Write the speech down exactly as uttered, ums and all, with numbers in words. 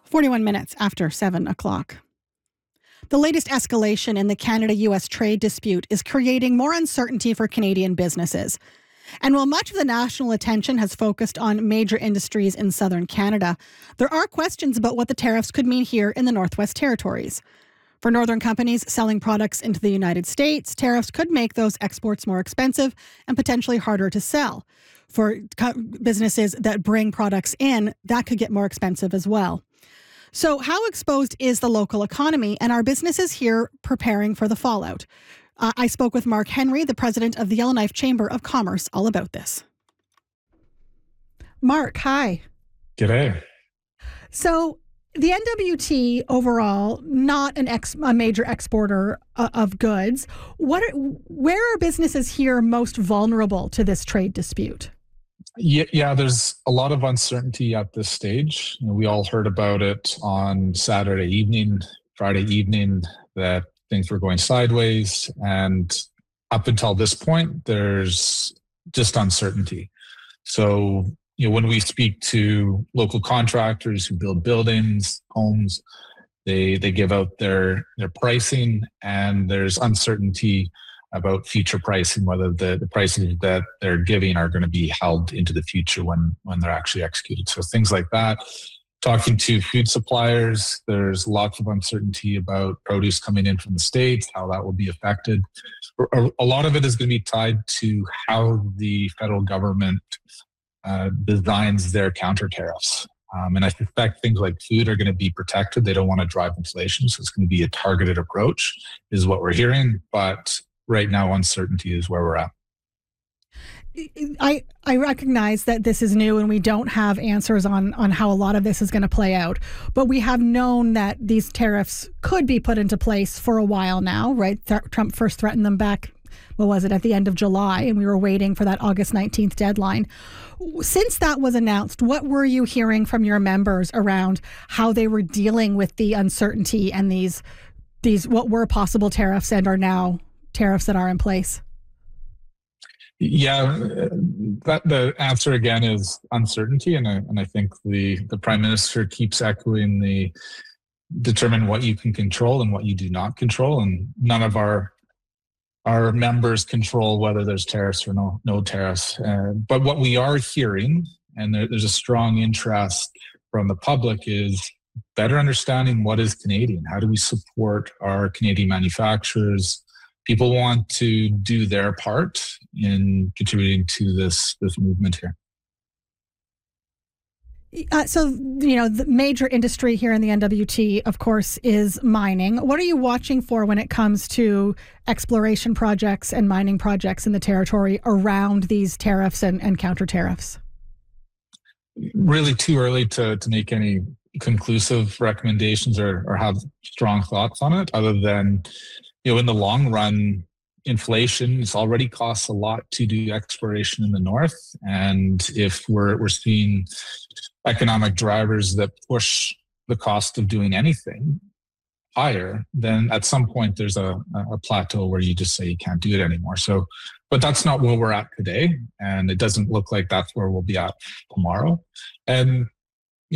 forty-one minutes after seven o'clock. The latest escalation in the Canada-U S trade dispute is creating more uncertainty for Canadian businesses. And while much of the national attention has focused on major industries in southern Canada, there are questions about what the tariffs could mean here in the Northwest Territories. For northern companies selling products into the United States, tariffs could make those exports more expensive and potentially harder to sell. For co- businesses that bring products in, that could get more expensive as well. So how exposed is the local economy, and are businesses here preparing for the fallout? Uh, I spoke with Mark Henry, the president of the Yellowknife Chamber of Commerce, all about this. Mark, hi. G'day. So the N W T overall, not an ex, a major exporter uh, of goods. What are, where are businesses here most vulnerable to this trade dispute? Yeah, yeah, there's a lot of uncertainty at this stage. You know, we all heard about it on Saturday evening, Friday evening, that things were going sideways. And up until this point, there's just uncertainty. So, you know, when we speak to local contractors who build buildings, homes, they they give out their their pricing, and there's uncertainty about future pricing, whether the, the prices that they're giving are going to be held into the future when, when they're actually executed. So things like that. Talking to food suppliers, there's lots of uncertainty about produce coming in from the States, how that will be affected. A, a lot of it is going to be tied to how the federal government uh, designs their counter tariffs. Um, and I suspect things like food are going to be protected. They don't want to drive inflation, so it's going to be a targeted approach, is what we're hearing. But right now, uncertainty is where we're at. I, I recognize that this is new and we don't have answers on, on how a lot of this is going to play out. But we have known that these tariffs could be put into place for a while now, right? Th- Trump first threatened them back, what was it, at the end of July, and we were waiting for that August nineteenth deadline. Since that was announced, what were you hearing from your members around how they were dealing with the uncertainty and these these what were possible tariffs and are now tariffs that are in place? Yeah, that, the answer again is uncertainty, and I, and I think the, the Prime Minister keeps echoing the determine what you can control and what you do not control, and none of our our members control whether there's tariffs or no no tariffs. Uh, but what we are hearing, and there, there's a strong interest from the public, is better understanding what is Canadian. How do we support our Canadian manufacturers? People want to do their part in contributing to this, this movement here. Uh, so, you know, the major industry here in the N W T, of course, is mining. What are you watching for when it comes to exploration projects and mining projects in the territory around these tariffs and, and counter tariffs? Really too early to, to make any conclusive recommendations or, or have strong thoughts on it, other than, you know, in the long run, inflation has already costs a lot to do exploration in the north. And if we're we're seeing economic drivers that push the cost of doing anything higher, then at some point there's a, a plateau where you just say you can't do it anymore. So, but that's not where we're at today. And it doesn't look like that's where we'll be at tomorrow. And